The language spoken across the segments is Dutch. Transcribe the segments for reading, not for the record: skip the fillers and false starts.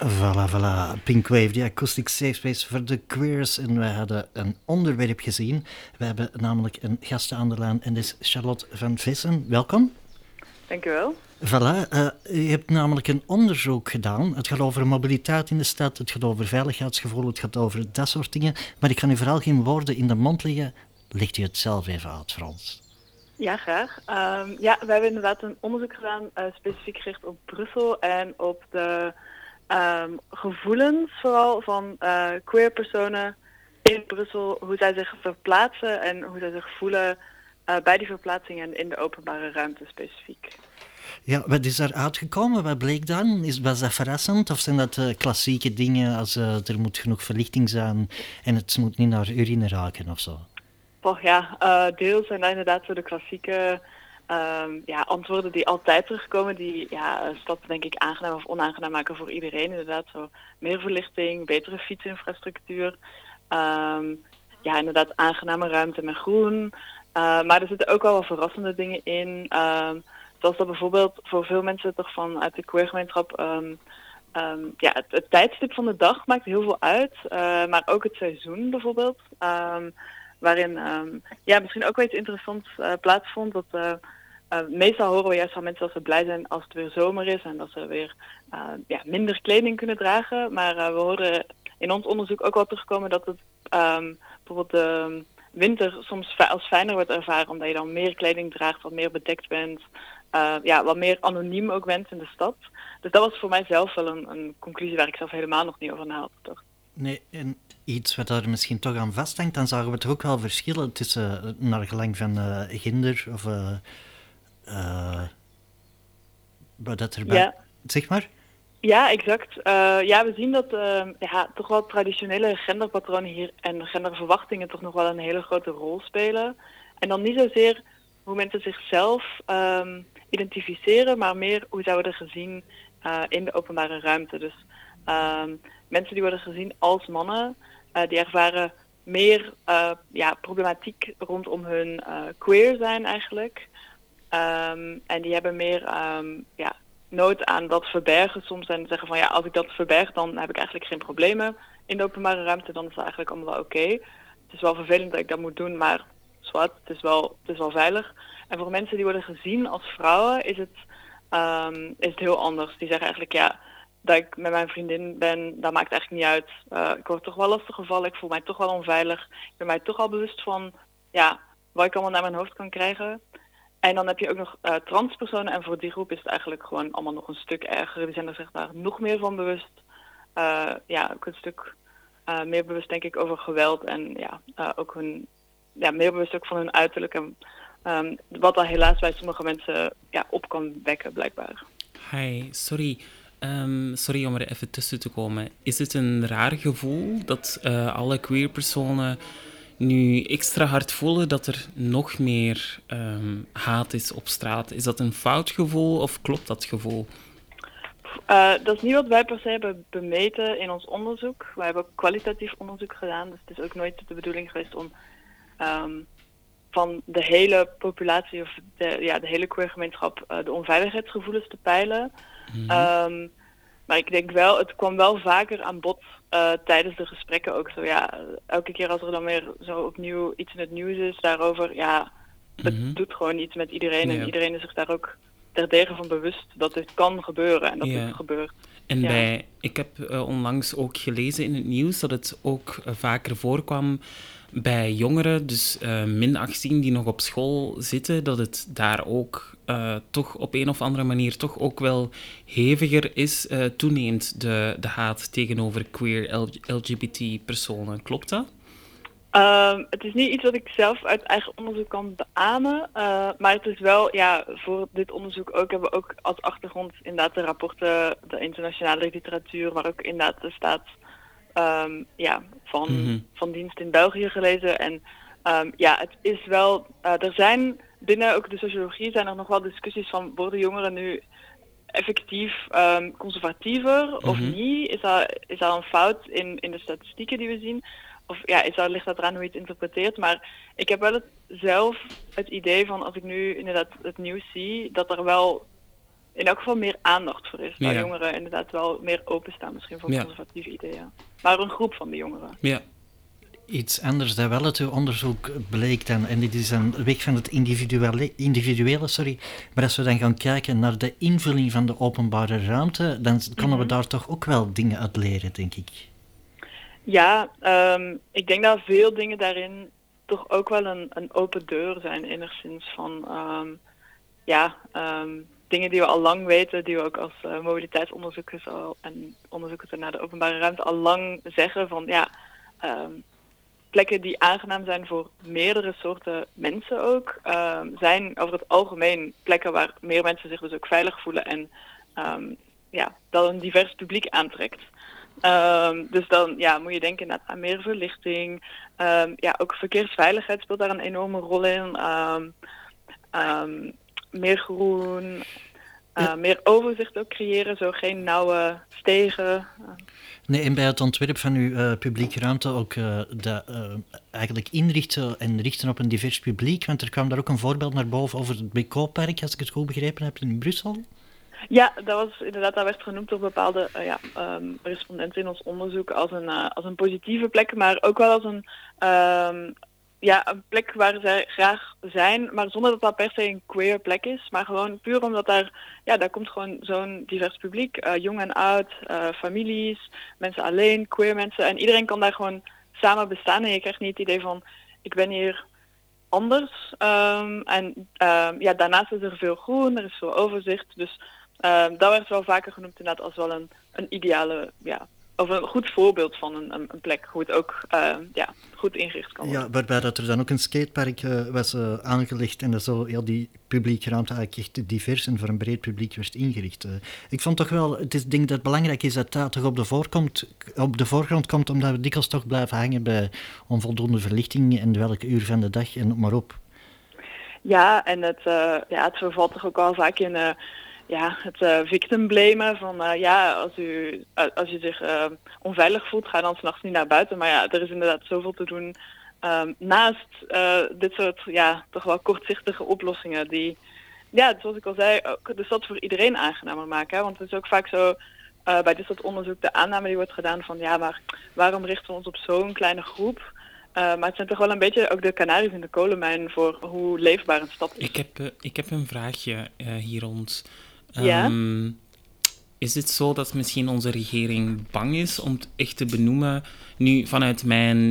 Voilà, voilà. Pinkwave, de acoustic safe space voor de queers. En wij hadden een onderwerp gezien. We hebben namelijk een gast aan de lijn en dat is Charlotte van Vissen. Welkom. Dank u wel. Voilà, je hebt namelijk een onderzoek gedaan. Het gaat over mobiliteit in de stad, het gaat over veiligheidsgevoel, het gaat over dat soort dingen. Maar ik kan u vooral geen woorden in de mond leggen. Legt u het zelf even uit voor ons? Ja, graag. We hebben inderdaad een onderzoek gedaan, specifiek gericht op Brussel en op de gevoelens vooral van queer personen in Brussel, hoe zij zich verplaatsen en hoe zij zich voelen bij die verplaatsingen en in de openbare ruimte specifiek. Ja, wat is daar uitgekomen? Wat bleek dan? Was dat verrassend? Of zijn dat klassieke dingen als er moet genoeg verlichting zijn en het moet niet naar urine raken of zo? Deels zijn dat inderdaad zo de klassieke antwoorden die altijd terugkomen, die een stad denk ik aangenaam of onaangenaam maken voor iedereen. Inderdaad, zo meer verlichting, betere fietsinfrastructuur, inderdaad aangename ruimte met groen. Maar er zitten ook wel wat verrassende dingen in. Zoals dat bijvoorbeeld voor veel mensen toch vanuit de queergemeenschap het tijdstip van de dag maakt heel veel uit. Maar ook het seizoen bijvoorbeeld. Waarin misschien ook wel iets interessants plaatsvond. Dat meestal horen we juist van mensen dat ze blij zijn als het weer zomer is en dat ze weer minder kleding kunnen dragen. Maar we horen in ons onderzoek ook wel terugkomen dat het bijvoorbeeld de winter soms als fijner wordt ervaren, omdat je dan meer kleding draagt, wat meer bedekt bent, wat meer anoniem ook bent in de stad. Dus dat was voor mij zelf wel een conclusie waar ik zelf helemaal nog niet over na had gedacht. Nee, en iets wat daar misschien toch aan vasthangt, dan zagen we toch ook wel verschillen tussen naar gelang van gender of wat dat erbij... Ja. Zeg maar? Ja, exact. We zien dat toch wel traditionele genderpatronen hier en genderverwachtingen toch nog wel een hele grote rol spelen. En dan niet zozeer hoe mensen zichzelf identificeren, maar meer hoe zij worden gezien in de openbare ruimte. Dus mensen die worden gezien als mannen, die ervaren meer problematiek rondom hun queer zijn eigenlijk. En die hebben meer nood aan dat verbergen soms en zeggen van als ik dat verberg dan heb ik eigenlijk geen problemen in de openbare ruimte, dan is dat eigenlijk allemaal wel oké. Het is wel vervelend dat ik dat moet doen, maar zwart, het is wel veilig. En voor mensen die worden gezien als vrouwen is het heel anders. Die zeggen eigenlijk dat ik met mijn vriendin ben, dat maakt eigenlijk niet uit. Ik word toch wel lastig gevallen, ik voel mij toch wel onveilig. Ik ben mij toch al bewust van wat ik allemaal naar mijn hoofd kan krijgen. En dan heb je ook nog transpersonen en voor die groep is het eigenlijk gewoon allemaal nog een stuk erger. Die zijn er zeg maar nog meer van bewust. Ook een stuk meer bewust denk ik over geweld en ook meer bewust ook van hun uiterlijk. En wat dan helaas bij sommige mensen op kan wekken blijkbaar. Hi, sorry. Sorry om er even tussen te komen. Is het een raar gevoel dat alle queer personen nu extra hard voelen dat er nog meer haat is op straat? Is dat een fout gevoel of klopt dat gevoel? Dat is niet wat wij per se hebben bemeten in ons onderzoek. Wij hebben ook kwalitatief onderzoek gedaan. Dus het is ook nooit de bedoeling geweest om van de hele populatie of de hele queergemeenschap de onveiligheidsgevoelens te peilen. Mm-hmm. Maar ik denk wel, het kwam wel vaker aan bod tijdens de gesprekken ook zo. Elke keer als er dan weer zo opnieuw iets in het nieuws is daarover, het doet gewoon iets met iedereen. En iedereen is zich daar ook terdege van bewust dat dit kan gebeuren en dat dit gebeurt. En ik heb onlangs ook gelezen in het nieuws dat het ook vaker voorkwam bij jongeren, dus min 18 die nog op school zitten, dat het daar ook toch op een of andere manier toch ook wel heviger is, toeneemt de haat tegenover queer LGBT-personen. Klopt dat? Het is niet iets wat ik zelf uit eigen onderzoek kan beamen, maar het is wel, voor dit onderzoek ook hebben we ook als achtergrond inderdaad de rapporten, de internationale literatuur, waar ook inderdaad de staat van dienst in België gelezen. En het is wel, er zijn binnen ook de sociologie zijn er nog wel discussies van, worden jongeren nu effectief conservatiever of niet? Is dat een fout in de statistieken die we zien? Of ligt dat eraan hoe je het interpreteert. Maar ik heb wel zelf het idee van, als ik nu inderdaad het nieuws zie, dat er wel in elk geval meer aandacht voor is. Waar Ja. jongeren inderdaad wel meer openstaan misschien voor Ja. conservatieve ideeën. Maar een groep van de jongeren. Ja. Iets anders dat wel uit uw onderzoek bleek dan, en dit is een weg van het individuele, maar als we dan gaan kijken naar de invulling van de openbare ruimte, dan konden we daar toch ook wel dingen uit leren, denk ik. Ja, ik denk dat veel dingen daarin toch ook wel een open deur zijn, enigszins van dingen die we al lang weten, die we ook als mobiliteitsonderzoekers en onderzoekers naar de openbare ruimte al lang zeggen van plekken die aangenaam zijn voor meerdere soorten mensen ook, zijn over het algemeen plekken waar meer mensen zich dus ook veilig voelen en dat een divers publiek aantrekt. Dus dan moet je denken aan meer verlichting. Ook verkeersveiligheid speelt daar een enorme rol in. Meer groen. Meer overzicht ook creëren, zo geen nauwe stegen. Nee, en bij het ontwerp van uw publieke ruimte ook eigenlijk inrichten en richten op een divers publiek, want er kwam daar ook een voorbeeld naar boven over het Brico-park, als ik het goed begrepen heb, in Brussel. Ja, dat werd genoemd door bepaalde respondenten in ons onderzoek als een positieve plek, maar ook wel als een plek waar zij graag zijn, maar zonder dat dat per se een queer plek is, maar gewoon puur omdat daar komt gewoon zo'n divers publiek, jong en oud, families, mensen alleen, queer mensen, en iedereen kan daar gewoon samen bestaan en je krijgt niet het idee van, ik ben hier anders. Daarnaast is er veel groen, er is veel overzicht, dus dat werd wel vaker genoemd inderdaad als wel een ideale, of een goed voorbeeld van een plek, hoe het ook goed ingericht kan worden. Ja, waarbij dat er dan ook een skatepark was aangelegd en dat zo heel die publieke ruimte eigenlijk echt divers en voor een breed publiek werd ingericht. Ik vond toch wel, ik denk dat het belangrijk is dat dat toch op de voorgrond komt, omdat we dikwijls toch blijven hangen bij onvoldoende verlichting en welk uur van de dag en noem maar op. Ja, en het vervalt toch ook al vaak in het victim blamen van als je zich onveilig voelt, ga dan 's nachts niet naar buiten. Maar ja, er is inderdaad zoveel te doen naast dit soort toch wel kortzichtige oplossingen die, zoals ik al zei, ook de stad voor iedereen aangenamer maken. Hè? Want het is ook vaak zo bij dit soort onderzoek de aanname die wordt gedaan van maar waarom richten we ons op zo'n kleine groep? Maar het zijn toch wel een beetje ook de kanaries in de kolenmijn voor hoe leefbaar een stad is. Ik heb een vraagje hier rond. Ja? Is het zo dat misschien onze regering bang is om het echt te benoemen? Nu, vanuit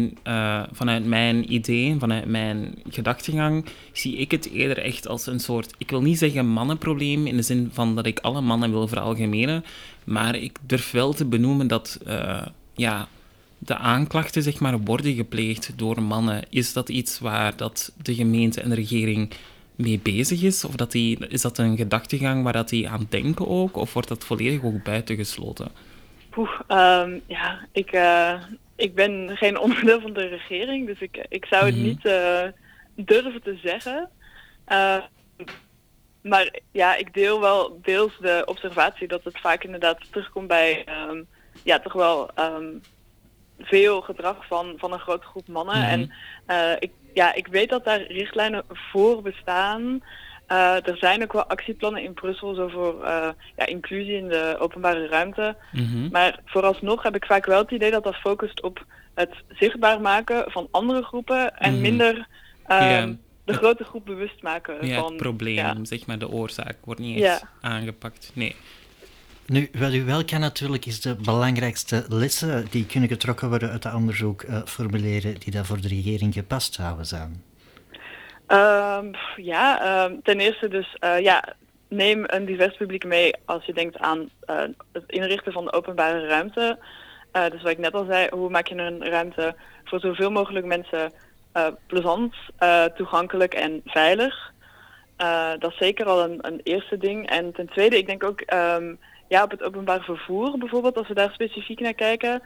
mijn idee, vanuit mijn gedachtegang, zie ik het eerder echt als een soort, ik wil niet zeggen mannenprobleem, in de zin van dat ik alle mannen wil veralgemenen, maar ik durf wel te benoemen dat de aanklachten, zeg maar, worden gepleegd door mannen. Is dat iets waar dat de gemeente en de regering mee bezig is? Of is dat een gedachtegang waar dat die aan denken ook? Of wordt dat volledig ook buitengesloten? Ik ben geen onderdeel van de regering, dus ik zou het niet durven te zeggen. Maar ik deel wel deels de observatie dat het vaak inderdaad terugkomt bij toch wel veel gedrag van een grote groep mannen. Mm-hmm. En ik weet dat daar richtlijnen voor bestaan. Er zijn ook wel actieplannen in Brussel zo voor inclusie in de openbare ruimte. Mm-hmm. Maar vooralsnog heb ik vaak wel het idee dat dat focust op het zichtbaar maken van andere groepen en minder de grote groep bewust maken Ja, van het probleem, zeg maar, de oorzaak wordt niet echt aangepakt. Nee. Nu, wat u wel kan natuurlijk, is de belangrijkste lessen die kunnen getrokken worden uit het onderzoek formuleren die daar voor de regering gepast zouden zijn. Ten eerste dus, neem een divers publiek mee als je denkt aan het inrichten van de openbare ruimte. Dus wat ik net al zei, hoe maak je een ruimte voor zoveel mogelijk mensen plezant, toegankelijk en veilig. Dat is zeker al een eerste ding. En ten tweede, ik denk ook op het openbaar vervoer bijvoorbeeld, als we daar specifiek naar kijken,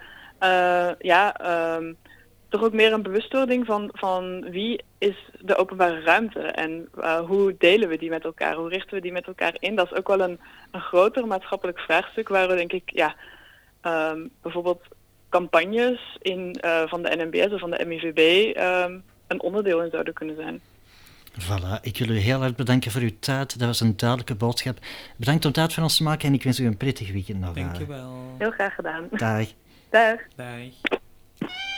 toch ook meer een bewustwording van wie is de openbare ruimte en hoe delen we die met elkaar, hoe richten we die met elkaar in. Dat is ook wel een groter maatschappelijk vraagstuk waar we denk ik bijvoorbeeld campagnes van de NMBS of van de MIVB een onderdeel in zouden kunnen zijn. Voilà, ik wil u heel erg bedanken voor uw tijd. Dat was een duidelijke boodschap. Bedankt om tijd voor ons te maken en ik wens u een prettig weekend nog. Dankjewel. Heel graag gedaan. Dag. Dag. Dag.